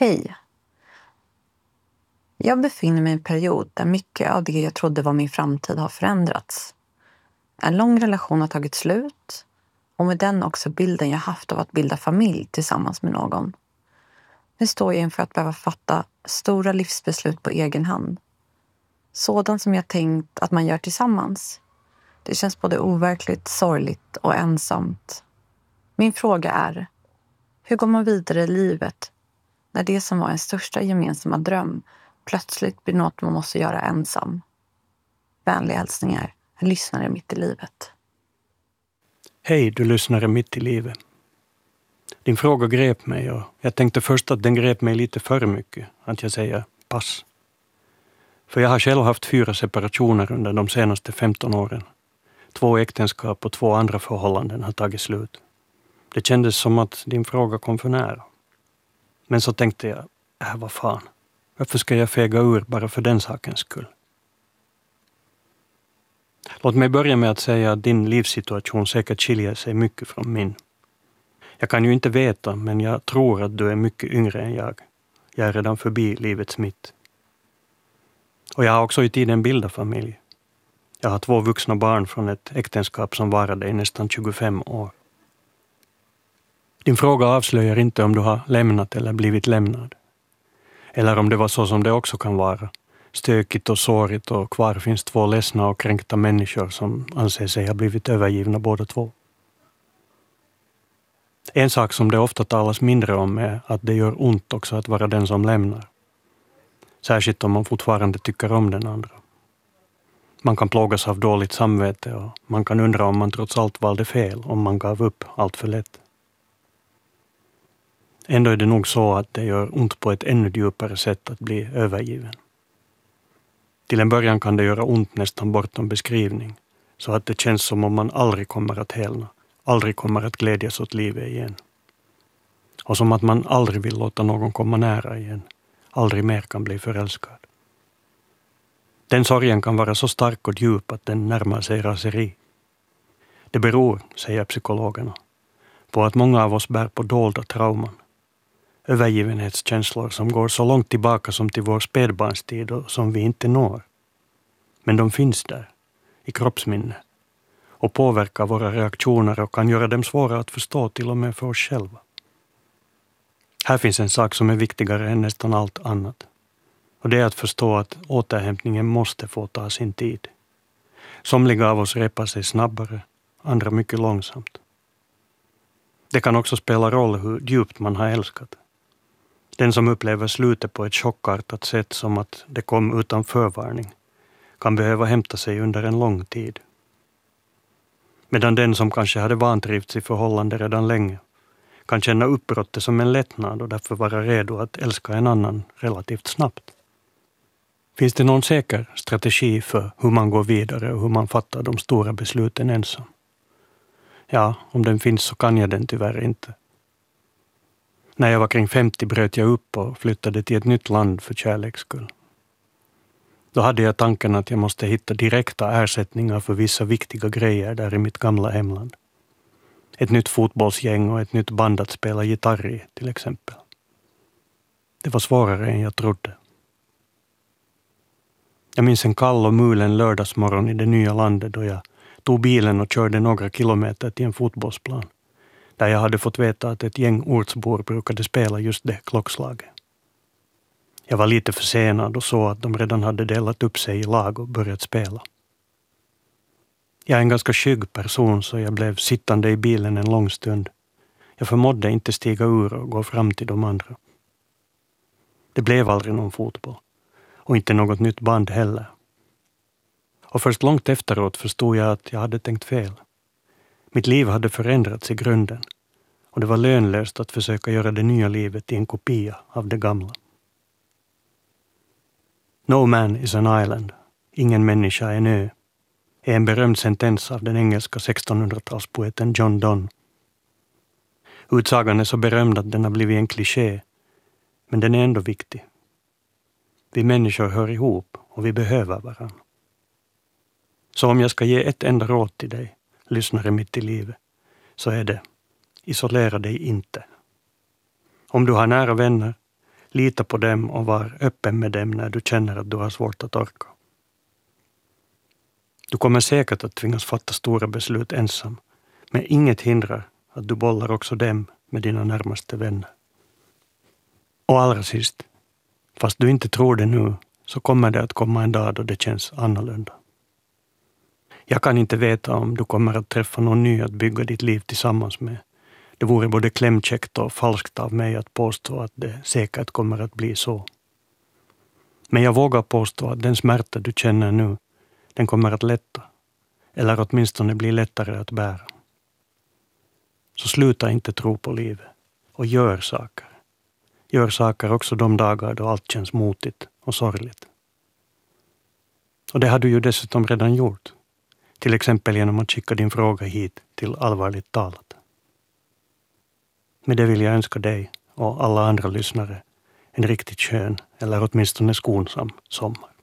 Hej. Jag befinner mig i en period där mycket av det jag trodde var min framtid har förändrats. En lång relation har tagit slut och med den också bilden jag haft av att bilda familj tillsammans med någon. Nu står jag inför att behöva fatta stora livsbeslut på egen hand. Sådant som jag tänkt att man gör tillsammans. Det känns både overkligt, sorgligt och ensamt. Min fråga är, hur går man vidare i livet när det som var en största gemensamma dröm plötsligt blir något man måste göra ensam? Vänliga hälsningar, en lyssnare mitt i livet. Hej, du lyssnare mitt i livet. Din fråga grep mig och jag tänkte först att den grep mig lite för mycket, att jag säger pass. För jag har själv haft 4 separationer under de senaste 15 åren. 2 äktenskap och 2 andra förhållanden har tagit slut. Det kändes som att din fråga kom för nära. Men så tänkte jag, vad fan. Varför ska jag fega ur bara för den sakens skull? Låt mig börja med att säga att din livssituation säkert skiljer sig mycket från min. Jag kan ju inte veta, men jag tror att du är mycket yngre än jag. Jag är redan förbi livets mitt. Och jag har också i tiden bildat familj. Jag har 2 vuxna barn från ett äktenskap som varade i nästan 25 år. Din fråga avslöjar inte om du har lämnat eller blivit lämnad. Eller om det var så som det också kan vara. Stökigt och sårigt och kvar finns 2 ledsna och kränkta människor som anser sig ha blivit övergivna båda 2. En sak som det ofta talas mindre om är att det gör ont också att vara den som lämnar. Särskilt om man fortfarande tycker om den andra. Man kan plågas av dåligt samvete och man kan undra om man trots allt valde fel om man gav upp allt för lätt. Ändå är det nog så att det gör ont på ett ännu djupare sätt att bli övergiven. Till en början kan det göra ont nästan bortom beskrivning, så att det känns som om man aldrig kommer att helna, aldrig kommer att glädjas åt livet igen. Och som att man aldrig vill låta någon komma nära igen, aldrig mer kan bli förälskad. Den sorgen kan vara så stark och djup att den närmar sig raseri. Det beror, säger psykologerna, på att många av oss bär på dolda trauman. Övergivenhetskänslor som går så långt tillbaka som till vår spädbarnstid och som vi inte når. Men de finns där, i kroppsminne, och påverkar våra reaktioner och kan göra dem svåra att förstå till och med för oss själva. Här finns en sak som är viktigare än nästan allt annat. Och det är att förstå att återhämtningen måste få ta sin tid. Somliga av oss repar sig snabbare, andra mycket långsamt. Det kan också spela roll hur djupt man har älskat. Den som upplever slutet på ett chockartat sätt som att det kom utan förvarning kan behöva hämta sig under en lång tid. Medan den som kanske hade vantrivts i förhållande redan länge kan känna uppbrottet som en lättnad och därför vara redo att älska en annan relativt snabbt. Finns det någon säker strategi för hur man går vidare och hur man fattar de stora besluten ensam? Ja, om den finns så kan jag den tyvärr inte. När jag var kring 50 bröt jag upp och flyttade till ett nytt land för kärleks skull. Då hade jag tanken att jag måste hitta direkta ersättningar för vissa viktiga grejer där i mitt gamla hemland. Ett nytt fotbollsgäng och ett nytt band att spela gitarr i, till exempel. Det var svårare än jag trodde. Jag minns en kall och mulen lördagsmorgon i det nya landet då jag tog bilen och körde några kilometer till en fotbollsplan. Där jag hade fått veta att ett gäng ortsbor brukade spela just det klockslaget. Jag var lite försenad och såg att de redan hade delat upp sig i lag och börjat spela. Jag är en ganska skygg person så jag blev sittande i bilen en lång stund. Jag förmådde inte stiga ur och gå fram till de andra. Det blev aldrig någon fotboll. Och inte något nytt band heller. Och först långt efteråt förstod jag att jag hade tänkt fel. Mitt liv hade förändrats i grunden. Och det var lönlöst att försöka göra det nya livet till en kopia av det gamla. No man is an island. Ingen människa är en ö. Är en berömd sentens av den engelska 1600-talspoeten John Donne. Utsagan är så berömd att den har blivit en kliché. Men den är ändå viktig. Vi människor hör ihop och vi behöver varandra. Så om jag ska ge ett enda råd till dig, lyssnare mitt i livet, så är det: isolera dig inte. Om du har nära vänner, Lita på dem och var öppen med dem när du känner att du har svårt att orka. Du kommer säkert att tvingas fatta stora beslut ensam, men inget hindrar att du bollar också dem med dina närmaste vänner. Och allra sist, fast du inte tror det nu, så kommer det att komma en dag då det känns annorlunda. Jag kan inte veta om du kommer att träffa någon ny att bygga ditt liv tillsammans med. Det vore både klämkäckt och falskt av mig att påstå att det säkert kommer att bli så. Men jag vågar påstå att den smärta du känner nu, den kommer att lätta. Eller åtminstone bli lättare att bära. Så sluta inte tro på livet och gör saker. Gör saker också de dagar då allt känns motigt och sorgligt. Och det har du ju dessutom redan gjort. Till exempel genom att skicka din fråga hit till Allvarligt talat. Med det vill jag önska dig och alla andra lyssnare en riktigt skön eller åtminstone skonsam sommar.